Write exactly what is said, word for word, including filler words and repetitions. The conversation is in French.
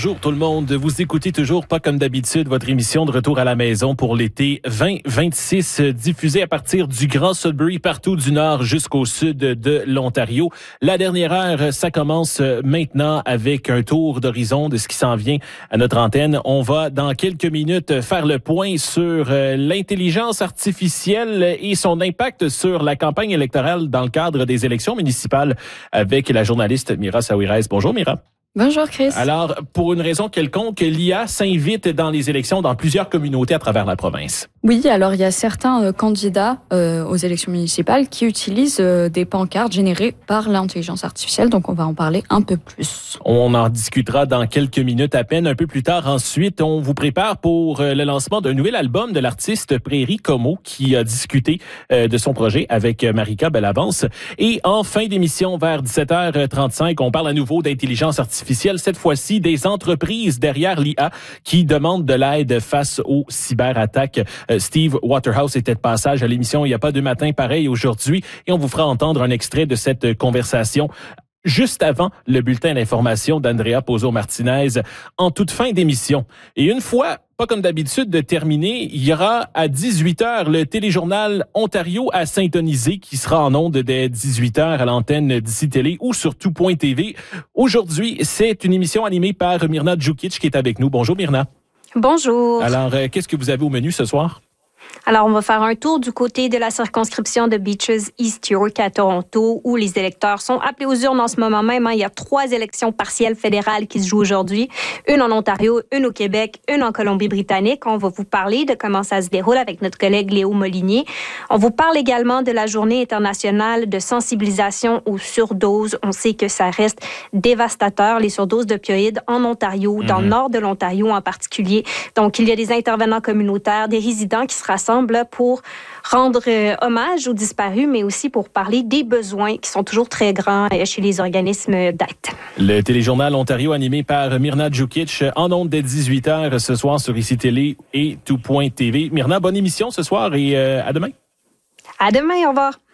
Bonjour tout le monde. Vous écoutez toujours pas comme d'habitude votre émission de retour à la maison pour l'été vingt vingt-six, diffusée à partir du Grand Sudbury partout du nord jusqu'au sud de l'Ontario. La dernière heure, ça commence maintenant avec un tour d'horizon de ce qui s'en vient à notre antenne. On va dans quelques minutes faire le point sur l'intelligence artificielle et son impact sur la campagne électorale dans le cadre des élections municipales avec la journaliste Mira Saouirez. Bonjour Mira. Bonjour Chris. Alors, pour une raison quelconque, l'I A s'invite dans les élections dans plusieurs communautés à travers la province. Oui, alors il y a certains euh, candidats euh, aux élections municipales qui utilisent euh, des pancartes générées par l'intelligence artificielle, donc on va en parler un peu plus. On en discutera dans quelques minutes à peine. Un peu plus tard, ensuite, on vous prépare pour euh, le lancement d'un nouvel album de l'artiste Prairie Como qui a discuté euh, de son projet avec Marika Bellavance. Et en fin d'émission, vers dix-sept heures trente-cinq, on parle à nouveau d'intelligence artificielle, cette fois-ci des entreprises derrière l'I A qui demandent de l'aide face aux cyberattaques. Steve Waterhouse était de passage à l'émission Il n'y a pas deux matins pareil aujourd'hui et on vous fera entendre un extrait de cette conversation juste avant le bulletin d'information d'Andrea Pozo-Martinez en toute fin d'émission. Et une fois, pas comme d'habitude, de terminer, il y aura à dix-huit heures le téléjournal Ontario à syntoniser qui sera en ondes dès dix-huit heures à l'antenne d'Ici Télé ou sur tout point T V. Aujourd'hui, c'est une émission animée par Mirna Djukic qui est avec nous. Bonjour Mirna. Bonjour. Alors, euh, qu'est-ce que vous avez au menu ce soir? Alors, on va faire un tour du côté de la circonscription de Beaches East York à Toronto, où les électeurs sont appelés aux urnes en ce moment même. Il y a trois élections partielles fédérales qui se jouent aujourd'hui. Une en Ontario, une au Québec, une en Colombie-Britannique. On va vous parler de comment ça se déroule avec notre collègue Léo Molinier. On vous parle également de la Journée internationale de sensibilisation aux surdoses. On sait que ça reste dévastateur, les surdoses d'opioïdes en Ontario, dans le nord de l'Ontario en particulier. Donc, il y a des intervenants communautaires, des résidents qui se rassemblent pour rendre euh, hommage aux disparus, mais aussi pour parler des besoins qui sont toujours très grands euh, chez les organismes d'aide. Le téléjournal Ontario animé par Mirna Djukic en ondes dès dix-huit heures ce soir sur Ici Télé et tout point T V. Mirna, bonne émission ce soir et euh, à demain. À demain, au revoir.